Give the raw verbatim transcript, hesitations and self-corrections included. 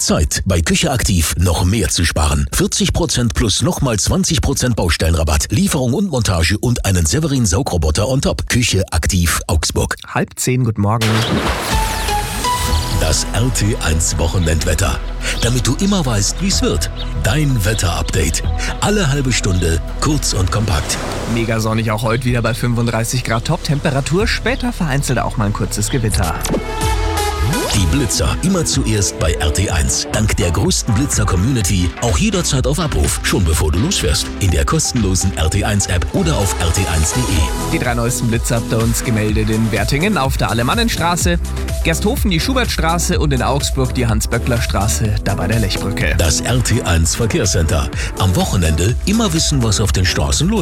Zeit, bei Küche Aktiv noch mehr zu sparen. vierzig Prozent plus nochmal zwanzig Prozent Baustellenrabatt, Lieferung und Montage und einen Severin Saugroboter on top. Küche Aktiv Augsburg. Halb zehn, guten Morgen. Das R T eins Wochenendwetter. Damit du immer weißt, wie es wird. Dein Wetterupdate. Alle halbe Stunde, kurz und kompakt. Mega sonnig auch heute wieder bei fünfunddreißig Grad Top-Temperatur. Später vereinzelt auch mal ein kurzes Gewitter. Die Blitzer immer zuerst bei R T eins. Dank der größten Blitzer-Community auch jederzeit auf Abruf, schon bevor du losfährst. In der kostenlosen R T eins App oder auf r t eins punkt de. Die drei neuesten Blitzer habt ihr uns gemeldet in Wertingen auf der Alemannenstraße, Gersthofen die Schubertstraße und in Augsburg die Hans-Böckler-Straße, da bei der Lechbrücke. Das R T eins Verkehrscenter. Am Wochenende immer wissen, was auf den Straßen los ist.